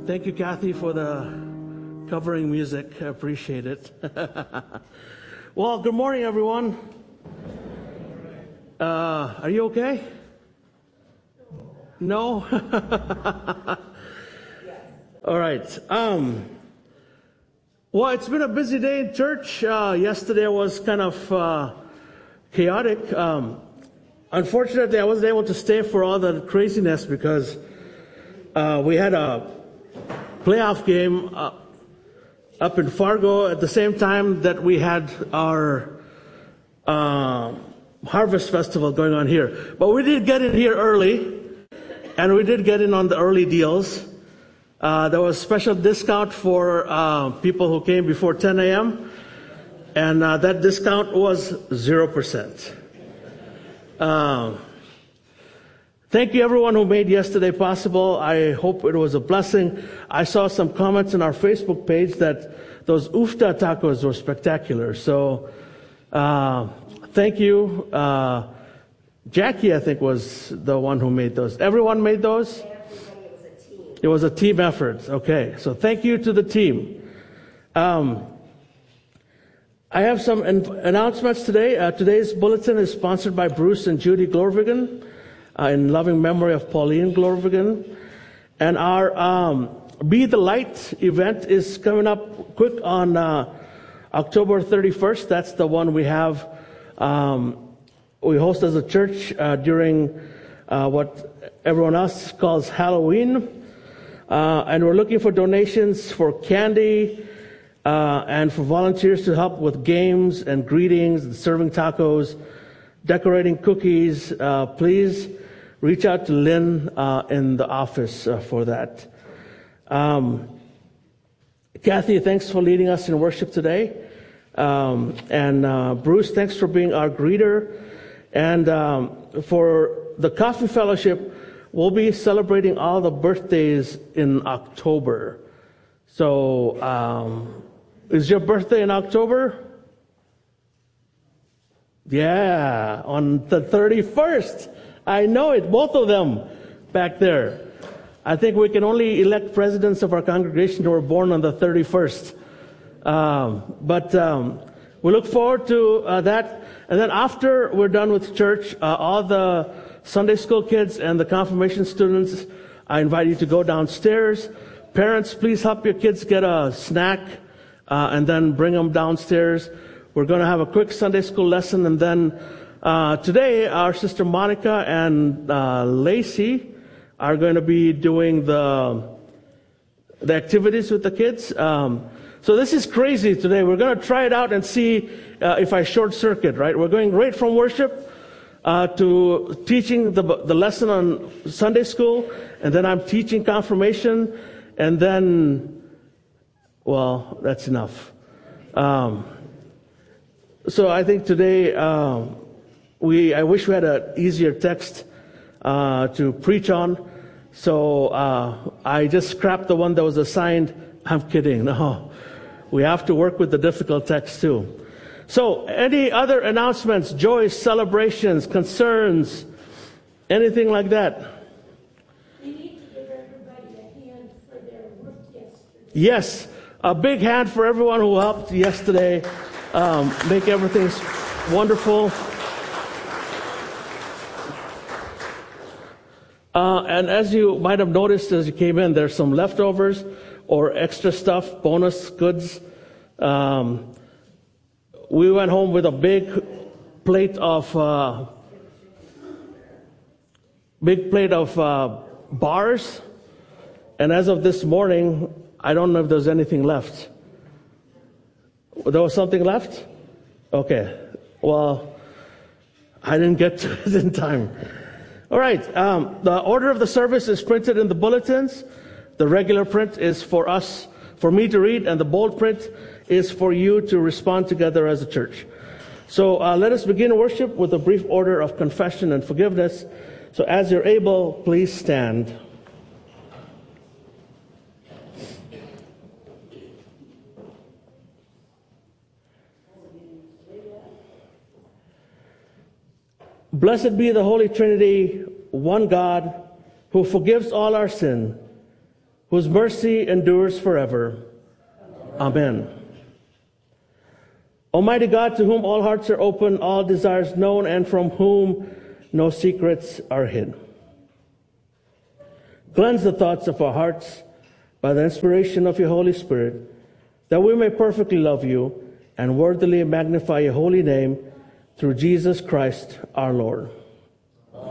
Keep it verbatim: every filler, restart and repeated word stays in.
Thank you, Kathy, for the covering music. I appreciate it. Well, good morning, everyone. Uh, are you okay? No? All right. Um, well, it's been a busy day in church. Uh, yesterday was kind of uh, chaotic. Um, unfortunately, I wasn't able to stay for all the craziness because uh, we had a playoff game uh, up in Fargo at the same time that we had our uh, Harvest Festival going on here. But we did get in here early, and we did get in on the early deals. Uh, there was special discount for uh, people who came before ten a.m., and uh, that discount was zero percent. Uh, thank you, everyone who made yesterday possible. I hope it was a blessing. I saw some comments on our Facebook page that those ufta tacos were spectacular. So uh, thank you. Uh, Jackie, I think, was the one who made those. Everyone made those? It was a team effort. Okay, so thank you to the team. Um, I have some an- announcements today. Uh, today's bulletin is sponsored by Bruce and Judy Glorvigan, uh, in loving memory of Pauline Glorvigan. And our um, Be the Light event is coming up quick on uh, October thirty-first. That's the one we have, um, we host as a church uh, during uh, what everyone else calls Halloween. Uh, and we're looking for donations for candy uh, and for volunteers to help with games and greetings and serving tacos, decorating cookies. Uh, please reach out to Lynn uh, in the office uh, for that. Um, Kathy, thanks for leading us in worship today. Um, and uh, Bruce, thanks for being our greeter. And um, for the Coffee Fellowship, we'll be celebrating all the birthdays in October. So, um, is your birthday in October? Yeah, on the thirty-first. I know it, both of them back there. I think we can only elect presidents of our congregation who were born on the thirty-first. Um, but um, we look forward to uh, that. And then after we're done with church, uh, all the Sunday school kids and the confirmation students, I invite you to go downstairs. Parents, please help your kids get a snack uh, and then bring them downstairs. We're going to have a quick Sunday school lesson, and then uh, today our sister Monica and uh, Lacey are going to be doing the the activities with the kids. Um, so this is crazy today. We're going to try it out and see uh, if I short circuit. Right? We're going right from worship Uh, to teaching the the lesson on Sunday school, and then I'm teaching confirmation, and then, well, that's enough. Um, so I think today uh, we I wish we had an easier text uh, to preach on. So uh, I just scrapped the one that was assigned. I'm kidding. No, we have to work with the difficult text too. So, any other announcements, joys, celebrations, concerns, anything like that? We need to give everybody a hand for their work yesterday. Yes, a big hand for everyone who helped yesterday, um, make everything wonderful. Uh, and as you might have noticed as you came in, there's some leftovers or extra stuff, bonus goods. Um, We went home with a big plate of uh, big plate of uh, bars, and as of this morning, I don't know if there's anything left. There was something left? Okay. Well, I didn't get to it in time. All right. Um, the order of the service is printed in the bulletins. The regular print is for us, for me to read, and the bold print is for you to respond together as a church. So uh, let us begin worship with a brief order of confession and forgiveness. So as you're able, please stand. Blessed be the Holy Trinity, one God, who forgives all our sin, whose mercy endures forever. Amen. Almighty God, to whom all hearts are open, all desires known, and from whom no secrets are hid, cleanse the thoughts of our hearts by the inspiration of your Holy Spirit, that we may perfectly love you and worthily magnify your holy name through Jesus Christ our Lord.